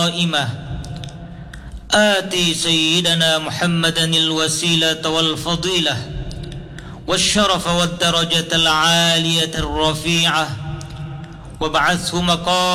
قائمة آتي سيدنا محمدا الوسيلة والفضيلة والشرف والدرجة العالية الرفيعة وابعثه مقام